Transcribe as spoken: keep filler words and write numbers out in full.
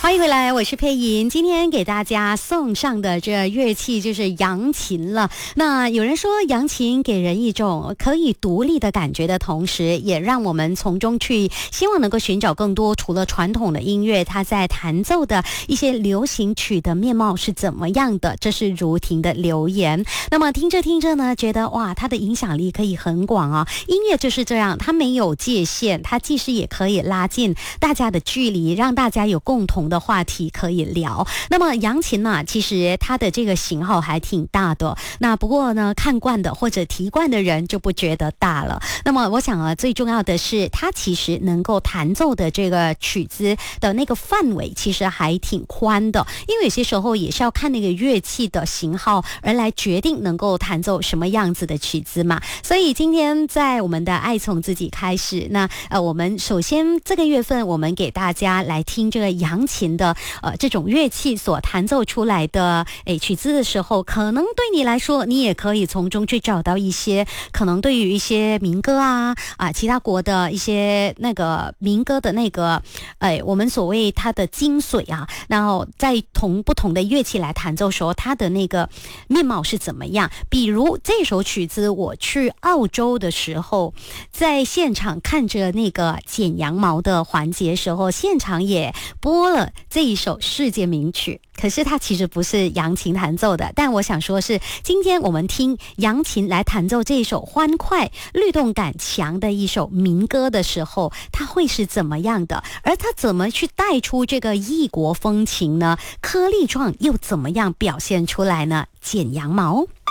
欢迎回来，我是佩莹。今天给大家送上的这乐器就是扬琴了。那有人说扬琴给人一种可以独立的感觉的同时，也让我们从中去希望能够寻找更多除了传统的音乐，它在弹奏的一些流行曲的面貌是怎么样的。这是如婷的留言。那么听着听着呢，觉得哇，它的影响力可以很广啊。音乐就是这样，它没有界限，它即使也可以拉近大家的距离，让大家有共同的话题可以聊。那么扬琴呢，其实它的这个型号还挺大的，那不过呢，看惯的或者提惯的人就不觉得大了。那么我想啊，最重要的是它其实能够弹奏的这个曲子的那个范围其实还挺宽的，因为有些时候也是要看那个乐器的型号而来决定能够弹奏什么样子的曲子嘛。所以今天在我们的爱从自己开始，那呃，我们首先这个月份我们给大家来听这个扬琴的呃这种乐器所弹奏出来的诶曲子的时候，可能对你来说，你也可以从中去找到一些可能对于一些民歌啊啊其他国的一些那个民歌的那个诶我们所谓它的精髓啊，然后在同不同的乐器来弹奏时候，它的那个面貌是怎么样。比如这首曲子，我去澳洲的时候，在现场看着那个剪羊毛的环节时候，现场也播了这一首世界名曲，可是它其实不是扬琴弹奏的。但我想说是，今天我们听扬琴来弹奏这一首欢快律动感强的一首民歌的时候，它会是怎么样的，而它怎么去带出这个异国风情呢？颗粒状又怎么样表现出来呢？剪羊毛。